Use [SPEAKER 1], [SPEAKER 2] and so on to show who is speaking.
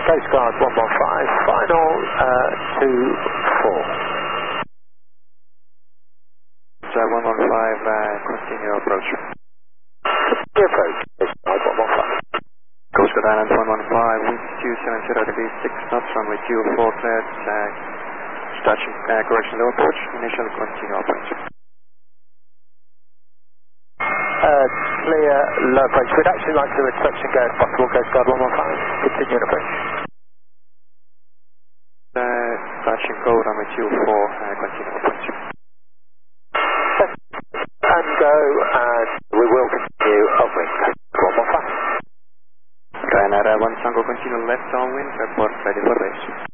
[SPEAKER 1] Coast Guard 115, final 24.
[SPEAKER 2] Drive 115, continue approach.
[SPEAKER 1] Continue approach, Coast Guard 115.
[SPEAKER 2] Coast Guard Island 115, wind 270 degrees, 6 knots, runway 24 cleared, touching correction low approach, initial continue approach.
[SPEAKER 1] Clear low approach. We'd actually like to touch and go if possible, Coast Guard 115. Continue approach.
[SPEAKER 2] Touch and go, runway 24, continue approach.
[SPEAKER 1] And go, and we will continue upwind. 115.
[SPEAKER 2] Ryanair 1 Tango, continue left downwind, report ready for race.